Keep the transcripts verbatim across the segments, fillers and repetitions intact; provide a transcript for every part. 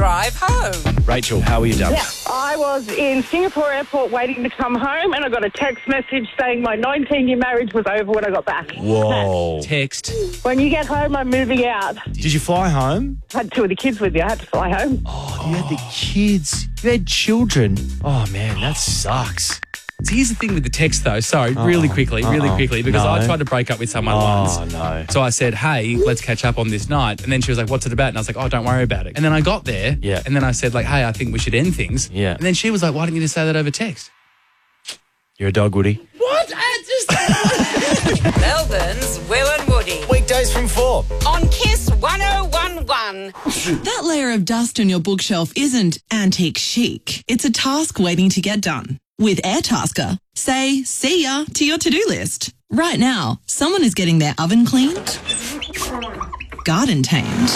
drive home. Rachel, how are you done? Yeah, I was in Singapore airport waiting to come home, and I got a text message saying my nineteen-year marriage was over when I got back. Whoa. Text. When you get home, I'm moving out. Did you fly home? I had two of the kids with you. I had to fly home. Oh, you had the kids. You had children. Oh, man, that sucks. So here's the thing with the text, though. Sorry, Oh, really quickly, really uh-oh. quickly, because No. I tried to break up with someone Oh, once. no. So I said, hey, let's catch up on this night. And then she was like, what's it about? And I was like, oh, don't worry about it. And then I got there. Yeah. And then I said, like, hey, I think we should end things. Yeah. And then she was like, why didn't you just say that over text? You're a dog, Woody. What? I just... Melbourne's Will and Woody. Weekdays from four. On Kiss one oh one one. That layer of dust on your bookshelf isn't antique chic. It's a task waiting to get done. With Airtasker, say see ya to your to-do list. Right now, someone is getting their oven cleaned, garden tamed,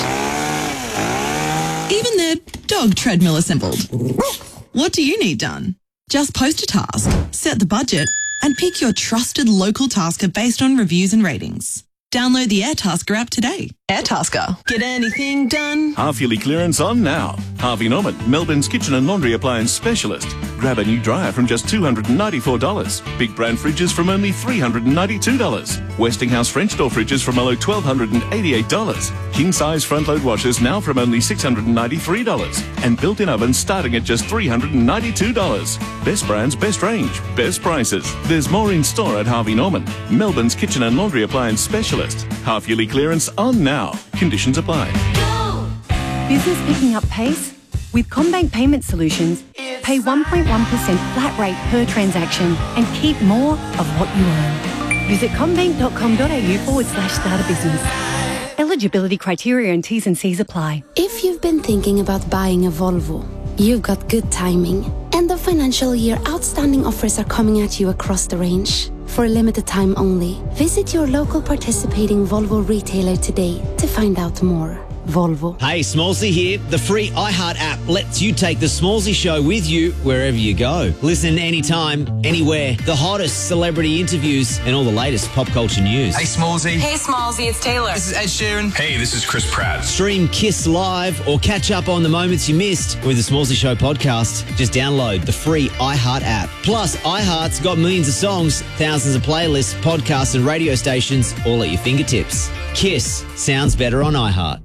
even their dog treadmill assembled. What do you need done? Just post a task, set the budget, and pick your trusted local tasker based on reviews and ratings. Download the Airtasker app today. Airtasker. Get anything done? Half-yearly clearance on now. Harvey Norman, Melbourne's kitchen and laundry appliance specialist. Grab a new dryer from just two hundred ninety-four dollars. Big brand fridges from only three hundred ninety-two dollars. Westinghouse French door fridges from below one thousand two hundred eighty-eight dollars. King-size front-load washers now from only six hundred ninety-three dollars. And built-in ovens starting at just three hundred ninety-two dollars. Best brands, best range, best prices. There's more in store at Harvey Norman, Melbourne's kitchen and laundry appliance specialist. Half-yearly clearance on now. Conditions apply. Business picking up pace? With CommBank Payment Solutions, pay one point one percent flat rate per transaction and keep more of what you earn. Visit commbank.com.au forward slash start a business. Eligibility criteria and T's and C's apply. If you've been thinking about buying a Volvo, you've got good timing. End of financial year outstanding offers are coming at you across the range. For a limited time only, visit your local participating Volvo retailer today to find out more. Volvo. Hey, Smallsy here. The free iHeart app lets you take the Smallsy show with you wherever you go. Listen anytime, anywhere. The hottest celebrity interviews and all the latest pop culture news. Hey, Smallsy. Hey, Smallsy, it's Taylor. This is Ed Sheeran. Hey, this is Chris Pratt. Stream Kiss Live or catch up on the moments you missed with the Smallsy Show podcast. Just download the free iHeart app. Plus, iHeart's got millions of songs, thousands of playlists, podcasts and radio stations all at your fingertips. Kiss sounds better on iHeart.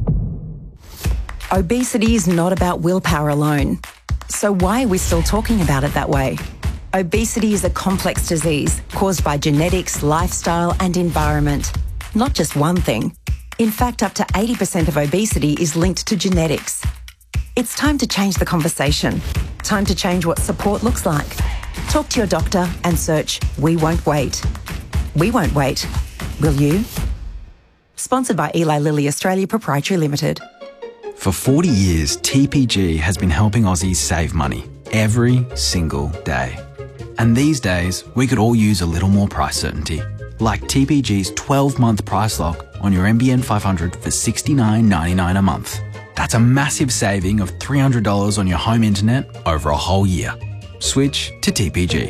Obesity is not about willpower alone. So why are we still talking about it that way? Obesity is a complex disease caused by genetics, lifestyle and environment. Not just one thing. In fact, up to eighty percent of obesity is linked to genetics. It's time to change the conversation. Time to change what support looks like. Talk to your doctor and search We Won't Wait. We won't wait. Will you? Sponsored by Eli Lilly Australia Proprietary Limited. For forty years, T P G has been helping Aussies save money every single day. And these days, we could all use a little more price certainty. Like T P G's twelve-month price lock on your N B N five hundred for sixty-nine ninety-nine a month. That's a massive saving of three hundred dollars on your home internet over a whole year. Switch to T P G.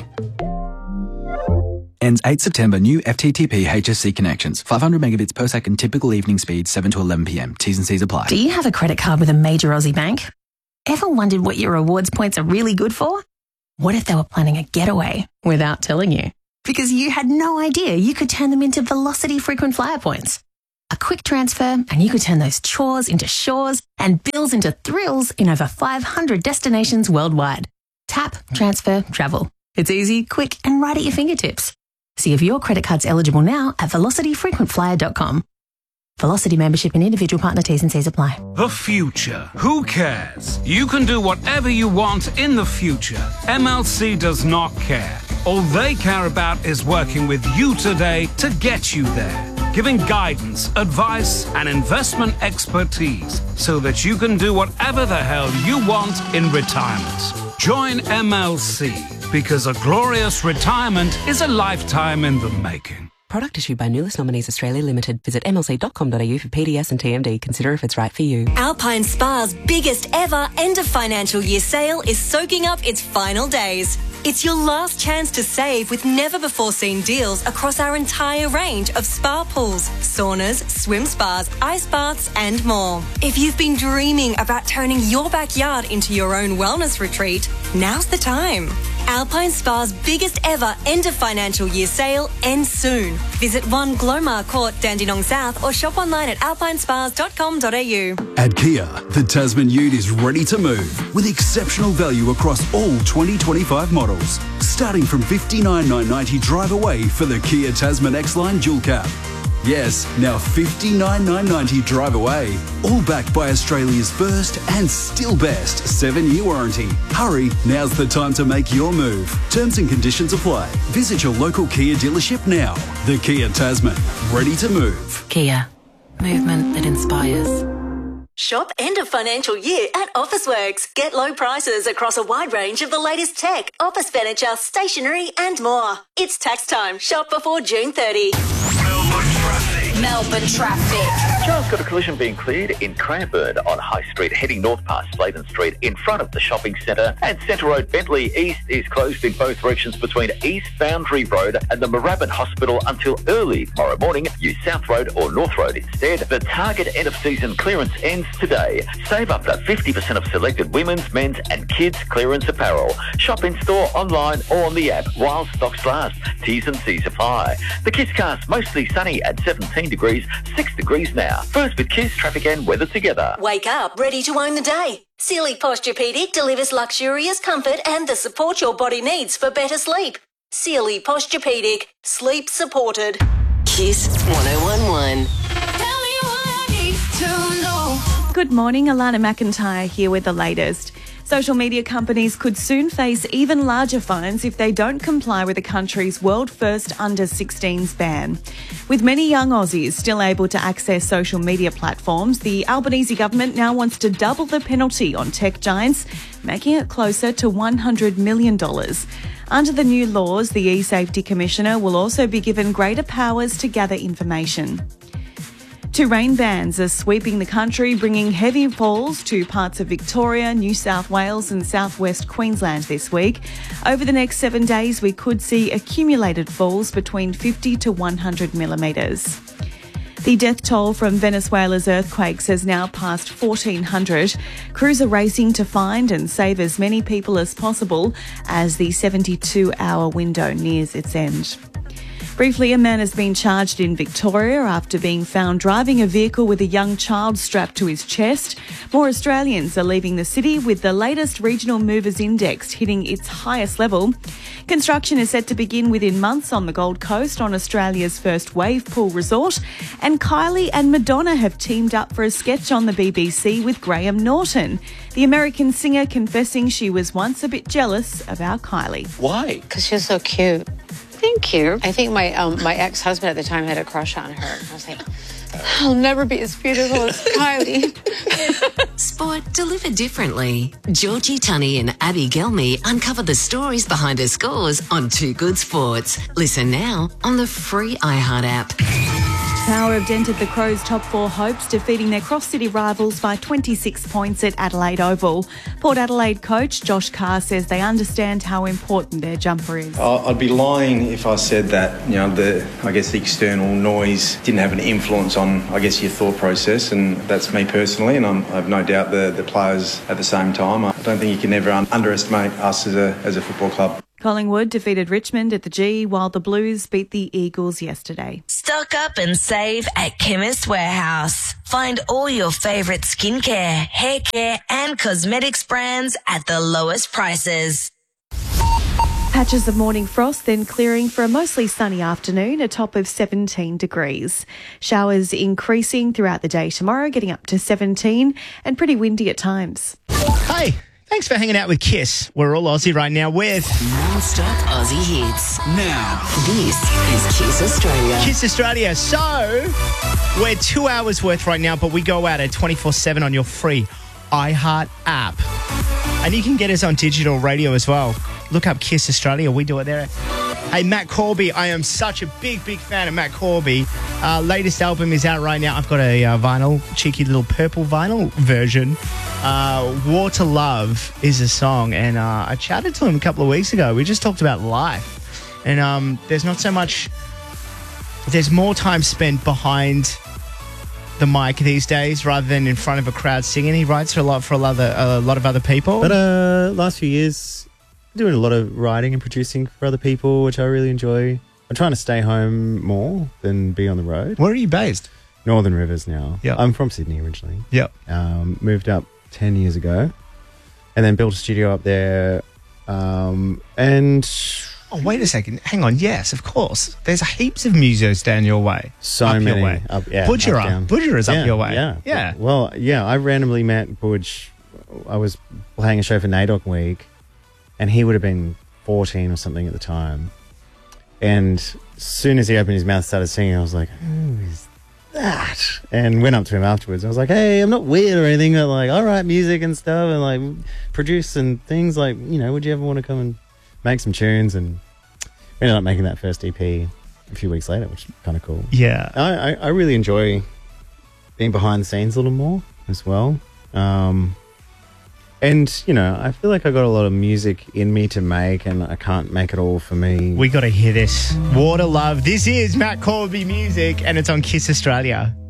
Ends eighth September. New F T T P H S C connections. five hundred megabits per second. Typical evening speed seven to eleven p m. T's and C's apply. Do you have a credit card with a major Aussie bank? Ever wondered what your rewards points are really good for? What if they were planning a getaway without telling you? Because you had no idea you could turn them into Velocity frequent flyer points. A quick transfer and you could turn those chores into shores and bills into thrills in over five hundred destinations worldwide. Tap, transfer, travel. It's easy, quick and right at your fingertips. See if your credit card's eligible now at velocity frequent flyer dot com. Velocity membership and individual partner T's and C's apply. The future. Who cares? You can do whatever you want in the future. M L C does not care. All they care about is working with you today to get you there. Giving guidance, advice, and investment expertise so that you can do whatever the hell you want in retirement. Join M L C because a glorious retirement is a lifetime in the making. Product issued by Nulis Nominees Australia Limited. Visit m l c dot com dot a u for P D S and T M D. Consider if it's right for you. Alpine Spa's biggest ever end of financial year sale is soaking up its final days. It's your last chance to save with never-before-seen deals across our entire range of spa pools, saunas, swim spas, ice baths and more. If you've been dreaming about turning your backyard into your own wellness retreat, now's the time. Alpine Spa's biggest ever end of financial year sale ends soon. Visit one Glomar Court, Dandenong South or shop online at alpine spas dot com dot a u. At Kia, the Tasman Ute is ready to move with exceptional value across all twenty twenty-five models. Starting from fifty-nine thousand nine hundred ninety drive away for the Kia Tasman X-Line Dual Cab. Yes, now fifty-nine thousand nine hundred ninety drive away. All backed by Australia's first and still best seven-year warranty. Hurry, now's the time to make your move. Terms and conditions apply. Visit your local Kia dealership now. The Kia Tasman, ready to move. Kia, movement that inspires. Shop end of financial year at Officeworks. Get low prices across a wide range of the latest tech, office furniture, stationery and more. It's tax time. Shop before June thirtieth. Melbourne traffic. Just got a collision being cleared in Cranbourne on High Street, heading north past Sladen Street in front of the shopping centre. And Centre Road Bentley East is closed in both directions between East Boundary Road and the Moorabbin Hospital until early tomorrow morning. Use South Road or North Road instead. The Target end of season clearance ends today. Save up to fifty percent of selected women's, men's and kids clearance apparel. Shop in store, online or on the app while stocks last. T's and C's apply. The Kisscast mostly sunny at seventeen degrees, six degrees now. First with Kiss, traffic and weather together. Wake up ready to own the day. Sealy Posturepedic delivers luxurious comfort and the support your body needs for better sleep. Sealy Posturepedic. Sleep supported. Kiss one oh one one. Good morning, Alana McIntyre here with the latest. Social media companies could soon face even larger fines if they don't comply with the country's world-first under sixteens ban. With many young Aussies still able to access social media platforms, the Albanese government now wants to double the penalty on tech giants, making it closer to one hundred million dollars. Under the new laws, the eSafety Commissioner will also be given greater powers to gather information. Two rain bans are sweeping the country, bringing heavy falls to parts of Victoria, New South Wales and southwest Queensland this week. Over the next seven days, we could see accumulated falls between fifty to one hundred millimetres. The death toll from Venezuela's earthquakes has now passed fourteen hundred. Crews are racing to find and save as many people as possible as the seventy-two hour window nears its end. Briefly, a man has been charged in Victoria after being found driving a vehicle with a young child strapped to his chest. More Australians are leaving the city with the latest Regional Movers Index hitting its highest level. Construction is set to begin within months on the Gold Coast on Australia's first wave pool resort. And Kylie and Madonna have teamed up for a sketch on the B B C with Graham Norton. The American singer confessing she was once a bit jealous about Kylie. Why? Because she's so cute. Thank you. I think my um, my ex-husband at the time had a crush on her. I was like, I'll never be as beautiful as Kylie. Sport delivered differently. Georgie Tunney and Abby Gelmy uncover the stories behind the scores on Two Good Sports. Listen now on the free iHeart app. Power have dented the Crows' top four hopes, defeating their cross-city rivals by twenty-six points at Adelaide Oval. Port Adelaide coach Josh Carr says they understand how important their jumper is. I'd be lying if I said that, you know, the I guess the external noise didn't have an influence on, I guess, your thought process, and that's me personally, and I'm, I have no doubt the, the players at the same time. I don't think you can ever un- underestimate us as a as a football club. Collingwood defeated Richmond at the G, while the Blues beat the Eagles yesterday. Stock up and save at Chemist Warehouse. Find all your favourite skincare, hair care and cosmetics brands at the lowest prices. Patches of morning frost, then clearing for a mostly sunny afternoon, a top of seventeen degrees. Showers increasing throughout the day tomorrow, getting up to seventeen, and pretty windy at times. Hey, thanks for hanging out with Kiss. We're all Aussie right now with Non-stop Aussie hits. Now. This is Kiss Australia. Kiss Australia. So, we're two hours worth right now, but we go out at twenty-four seven on your free iHeart app. And you can get us on digital radio as well. Look up Kiss Australia. We do it there. Hey, Matt Corby, I am such a big, big fan of Matt Corby. Uh, latest album is out right now. I've got a uh, vinyl, cheeky little purple vinyl version. Uh, War to Love is a song, and uh, I chatted to him a couple of weeks ago. We just talked about life, and um, there's not so much, there's more time spent behind the mic these days rather than in front of a crowd singing. He writes for a lot for a lot of, a lot of other people. But uh, last few years, doing a lot of writing and producing for other people, which I really enjoy. I'm trying to stay home more than be on the road. Where are you based? Northern Rivers now. Yeah, I'm from Sydney originally. Yep. Um, moved up ten years ago, and then built a studio up there. Um, and oh, wait a second, hang on. Yes, of course. There's heaps of musos down your way. So up many your way. up. Yeah, Budgerah. up, down. Budgerah is yeah, up your way. Yeah, yeah. Well, yeah. I randomly met Budge. I was playing a show for NAIDOC Week, and he would have been fourteen or something at the time. And as soon as he opened his mouth and started singing, I was like, who is that? And went up to him afterwards. I was like, hey, I'm not weird or anything. But like, I write music and stuff and like produce and things. Like, you know, would you ever want to come and make some tunes? And we ended up making that first E P a few weeks later, which is kind of cool. Yeah. I, I, I really enjoy being behind the scenes a little more as well. Um, And, you know, I feel like I got a lot of music in me to make, and I can't make it all for me. We got to hear this. War to Love. This is Matt Corby music, and it's on Kiss Australia.